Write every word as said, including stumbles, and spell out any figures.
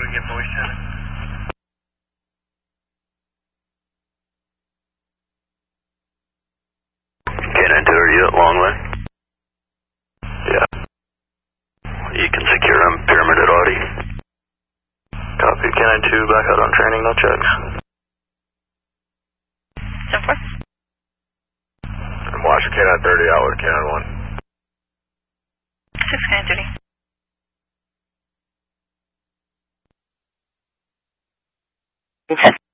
we get voice chat? K nine two, are you at Longway? Yeah. You can secure him, Pyramid at Audi. Copy, K nine two, back out on training, no checks. seven four. I'm watching K nine thirty, outward K nine one. six K nine thirty. Okay.